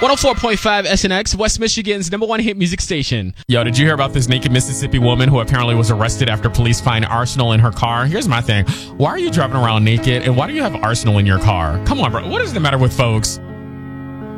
104.5 SNX, West Michigan's #1 hit music station. Yo, did you hear about this naked Mississippi woman who apparently was arrested after police find arsenal in her car? Here's my thing. Why are you driving around naked, and why do you have arsenal in your car? Come on, bro. What is the matter with folks?